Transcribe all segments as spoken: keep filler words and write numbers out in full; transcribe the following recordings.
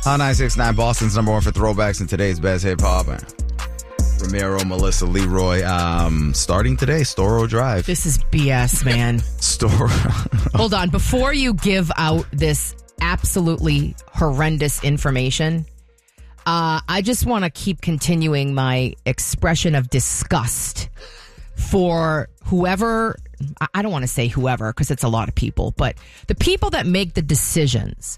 Hot nine six nine, Boston's number one for throwbacks in today's best hip hop. Ramiro, Melissa, Leroy, um, starting today, Storrow Drive. This is B S, man. Storrow. Hold on. Before you give out this absolutely horrendous information, uh, I just want to keep continuing my expression of disgust for whoever, I don't want to say whoever because it's a lot of people, but the people that make the decisions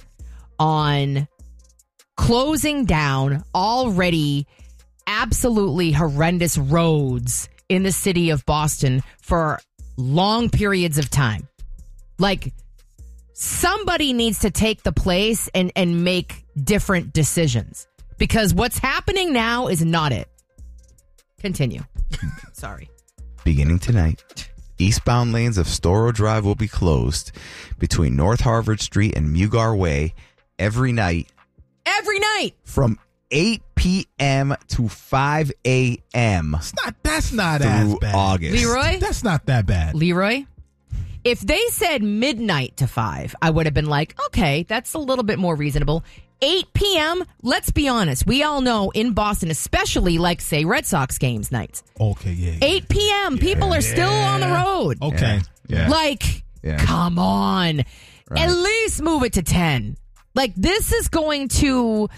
on closing down already absolutely horrendous roads in the city of Boston for long periods of time. Like, somebody needs to take the place and, and make different decisions. Because what's happening now is not it. Continue. Sorry. Beginning tonight, eastbound lanes of Storrow Drive will be closed between North Harvard Street and Mugar Way every night. Every night. From eight p.m. to five a.m. It's not, that's not through as bad. August. Leroy? That's not that bad. Leroy? If they said midnight to five, I would have been like, okay, that's a little bit more reasonable. eight p.m., let's be honest. We all know in Boston, especially like, say, Red Sox games nights. Okay, yeah. yeah. eight p.m., yeah, people are still yeah. on the road. Okay. Yeah. yeah. Like, yeah. come on. Right. At least move it to ten. Like, this is going to...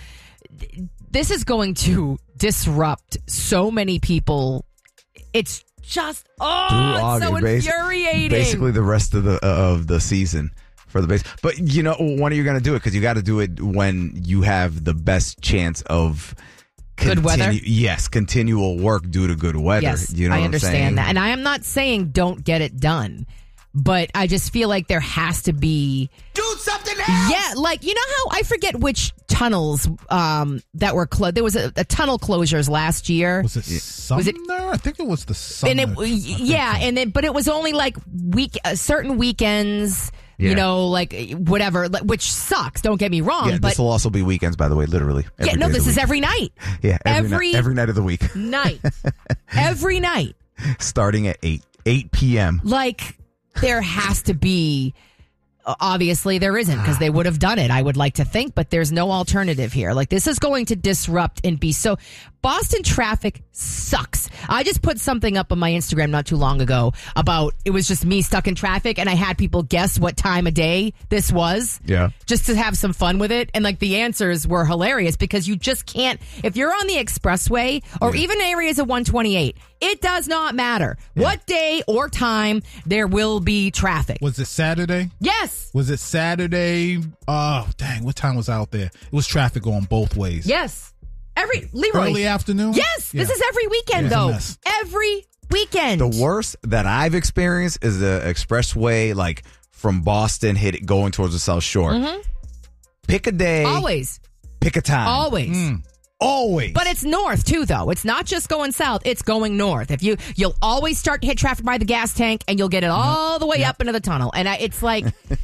This is going to disrupt so many people. It's just, oh, it's August, so infuriating. Basically the rest of the uh, of the season for the base. But, you know, when are you going to do it? Because you got to do it when you have the best chance of good continu- weather? Yes, continual work due to good weather. Yes, you know I what understand I'm saying? that. And I am not saying don't get it done. But I just feel like there has to be... Do something else! Yeah, like, you know how... I forget which tunnels um, that were closed. There was a, a tunnel closures last year. Was it Sumner? Was it, I think it was the Sumner. And it, yeah, so. and it, but it was only like week uh, certain weekends, yeah. you know, like whatever, which sucks. Don't get me wrong. Yeah, but this will also be weekends, by the way, literally. Yeah, no, this is week. every night. Yeah, every, every night, every night of the week. Night. Every night. Starting at eight, eight p.m. Like... There has to be, obviously there isn't because they would have done it, I would like to think, but there's no alternative here. Like, this is going to disrupt and be so... Boston traffic sucks. I just put something up on my Instagram not too long ago about it was just me stuck in traffic and I had people guess what time of day this was. Yeah. Just to have some fun with it. And like the answers were hilarious because you just can't, if you're on the expressway or yeah. even areas of one twenty-eight, it does not matter yeah. what day or time there will be traffic. Was it Saturday? Yes. Was it Saturday? Oh, dang. What time was out there? It was traffic going both ways. Yes. Every Leroy. Early afternoon? Yes. Yeah. This is every weekend, yeah, though. Every weekend. The worst that I've experienced is the expressway, like from Boston, hit it going towards the South Shore. Mm-hmm. Pick a day. Always. Pick a time. Always. Mm. Always. But it's north, too, though. It's not just going south. It's going north. If you, You'll always start to hit traffic by the gas tank, and you'll get it all the way yep. up into the tunnel. And I, it's like,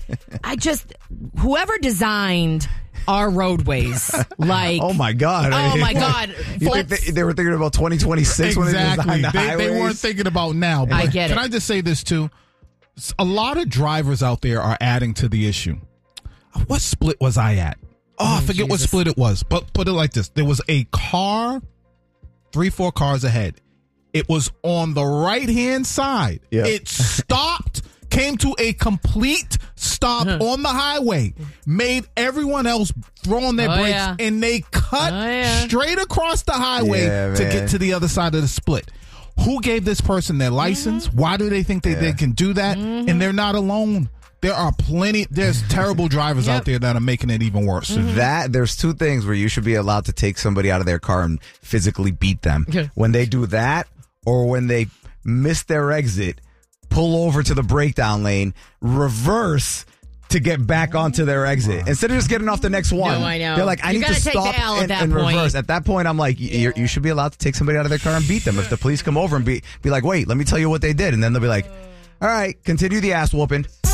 I just, whoever designed... our roadways, like oh my god, oh my god, you think they, they were thinking about twenty twenty-six when exactly. they designed the they, highways? They weren't thinking about now. But I get can it. I just say this too? A lot of drivers out there are adding to the issue. What split was I at? Oh, oh I forget Jesus. what split it was. But put it like this: there was a car, three, four cars ahead. It was on the right hand side. Yep. It stopped. Came to a complete stop on the highway, made everyone else throw on their oh, brakes, yeah. and they cut oh, yeah. straight across the highway yeah, to man. get to the other side of the split. Who gave this person their license? Mm-hmm. Why do they think they, yeah. they can do that? Mm-hmm. And they're not alone. There are plenty, there's terrible drivers yep. out there that are making it even worse. Mm-hmm. That there's two things where you should be allowed to take somebody out of their car and physically beat them. Okay. When they do that, or when they miss their exit, pull over to the breakdown lane, reverse to get back onto their exit. Instead of just getting off the next one. No, I know. They're like, I you need to stop and, and reverse. At that point, I'm like, yeah. you should be allowed to take somebody out of their car and beat them. If the police come over and be, be like, wait, let me tell you what they did. And then they'll be like, all right, continue the ass whooping.